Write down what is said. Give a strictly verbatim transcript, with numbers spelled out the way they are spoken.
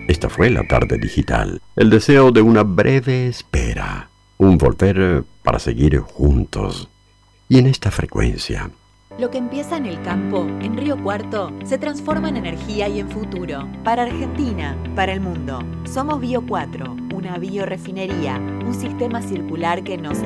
Esta fue la tarde digital. El deseo de una breve espera. Un volver para seguir juntos. Y en esta frecuencia. Lo que empieza en el campo, en Río Cuarto, se transforma en energía y en futuro. Para Argentina, para el mundo. Somos Bio cuatro, una biorefinería, un sistema circular que nos